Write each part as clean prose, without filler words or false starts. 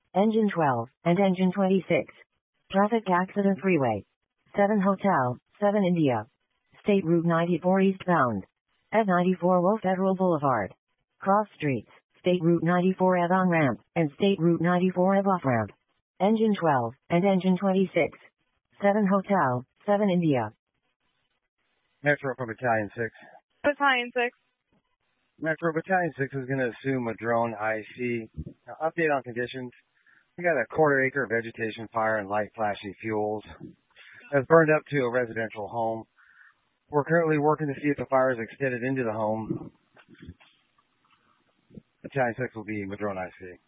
Engine 12 and Engine 26. Traffic accident freeway. 7 Hotel, 7 India. State Route 94 eastbound. At 94 Wo Federal Boulevard. Cross streets, State Route 94 Ave on-ramp, and State Route 94 Ave off-ramp. Engine 12 and Engine 26. 7 Hotel, 7 India. Metro from Battalion 6. Battalion 6. Metro Battalion 6 is going to assume a drone IC. Now, update on conditions. We got a quarter-acre vegetation fire and light flashy fuels. Has burned up to a residential home. We're currently working to see if the fire is extended into the home. Battalion 6 will be Madrone IC.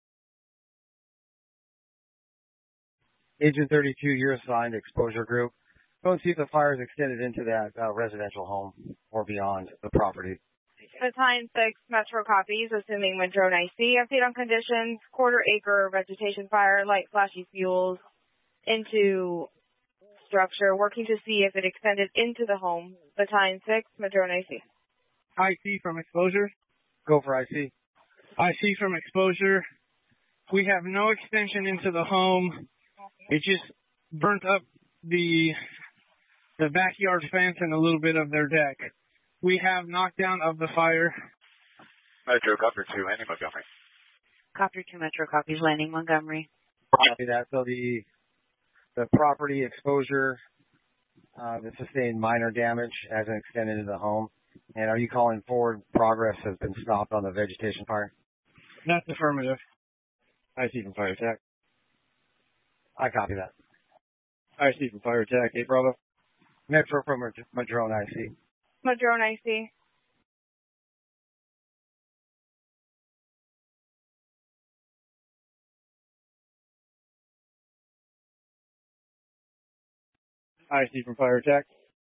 Agent 32, you're assigned exposure group. Go and see if the fire is extended into that residential home or beyond the property. Battalion 6, Metro copies, assuming Madrone IC. Update on conditions, quarter-acre vegetation fire, light flashy fuels into structure, working to see if it extended into the home. Battalion 6, Madrone IC. IC from exposure. Go for IC. IC from exposure. We have no extension into the home. It just burnt up the backyard fence and a little bit of their deck. We have knockdown of the fire. Metro Copter 2, landing Montgomery. Copter 2 Metro copies, landing Montgomery. Copy that. So the property exposure that sustained minor damage hasn't extended into the home. And are you calling forward progress has been stopped on the vegetation fire? That's affirmative. IC from fire attack. I copy that. IC from fire attack, 8 Bravo. Metro from Madrone IC. Madrone IC. IC from fire attack.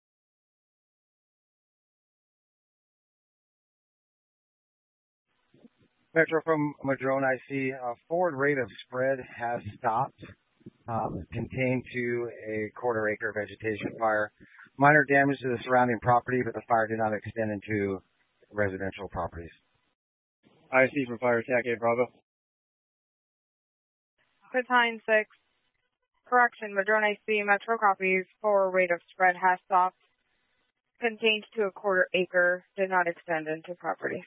Metro from Madrone IC. Forward rate of spread has stopped. Contained to a quarter-acre vegetation fire. Minor damage to the surrounding property, but the fire did not extend into residential properties. IC from fire attack, 8 Bravo. Battalion 6. Correction, Madrone IC, Metro copies, forward rate of spread has stopped. Contained to a quarter-acre, did not extend into properties.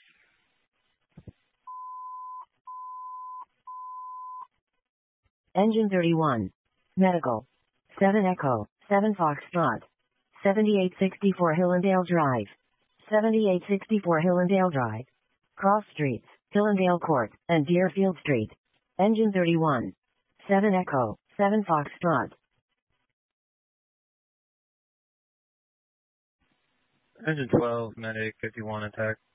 Engine 31. Medical. 7 Echo, 7 Foxtrot. 7864 Hillendale Drive. 7864 Hillendale Drive. Cross Streets, Hillendale Court, and Deerfield Street. Engine 31. 7 Echo, 7 Foxtrot. Engine 12, Medic 51 attack.